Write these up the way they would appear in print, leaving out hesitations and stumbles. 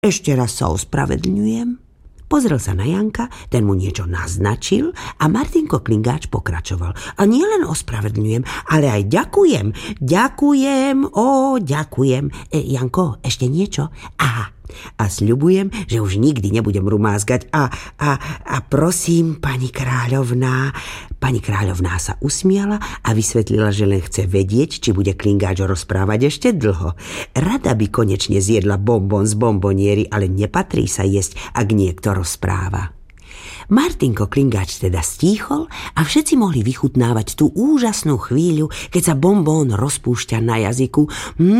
Ešte raz sa ospravedlňujem. Pozrel sa na Janka, ten mu niečo naznačil a Martinko Klingáč pokračoval. A nie len ospravedlňujem, ale aj ďakujem. Ďakujem. Janko, ešte niečo? Aha. A sľubujem, že už nikdy nebudem rumázgať. A prosím, pani kráľovná. Pani kráľovná sa usmiala a vysvetlila, že len chce vedieť, či bude Klingáč rozprávať ešte dlho. Rada by konečne zjedla bonbon z bonbonieri, ale nepatrí sa jesť, ak niekto rozpráva. Martinko Klingáč teda stíchol a všetci mohli vychutnávať tú úžasnú chvíľu, keď sa bonbón rozpúšťa na jazyku.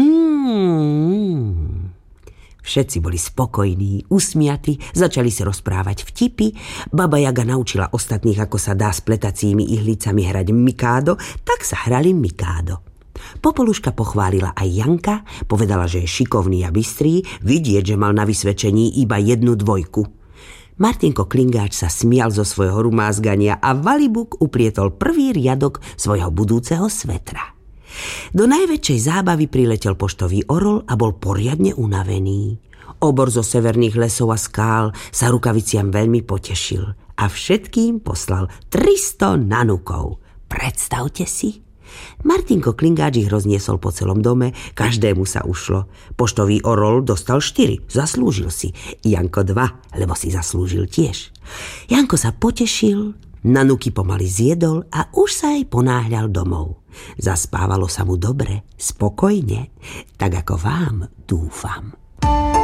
Všetci boli spokojní, usmiatí, začali si rozprávať vtipy. Baba Jaga naučila ostatných, ako sa dá s pletacími ihlicami hrať mikádo, tak sa hrali mikádo. Popoluška pochválila aj Janka, povedala, že je šikovný a bystrý, vidieť, že mal na vysvedčení iba 1 dvojku. Martinko Klingáč sa smial zo svojho rumázgania a Valibuk uplietol prvý riadok svojho budúceho svetra. Do najväčšej zábavy priletel poštový orol a bol poriadne unavený. Obor zo severných lesov a skál sa rukaviciam veľmi potešil a všetkým poslal 300 nanukov. Predstavte si. Martinko Klingáč ich rozniesol po celom dome, každému sa ušlo. Poštový orol dostal 4, zaslúžil si. Janko 2, lebo si zaslúžil tiež. Janko sa potešil, nanuky pomaly zjedol a už sa aj ponáhľal domov. Zaspávalo sa mu dobre, spokojne, tak ako vám, dúfam.